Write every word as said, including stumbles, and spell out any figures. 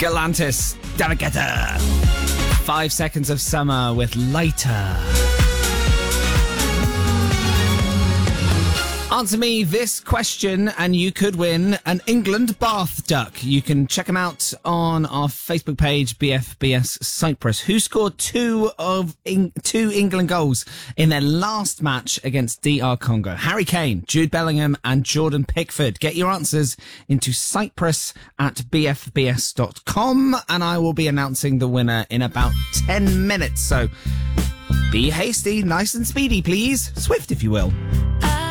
Galantis, David Five Seconds of Summer with Lighter. Answer me this question and you could win an England bath duck. You can check them out on our Facebook page, B F B S Cyprus. Who scored two of Eng- two England goals in their last match against D R Congo? Harry Kane, Jude Bellingham and Jordan Pickford. Get your answers into Cyprus at b f b s dot com and I will be announcing the winner in about ten minutes. So be hasty, nice and speedy, please. Swift, if you will.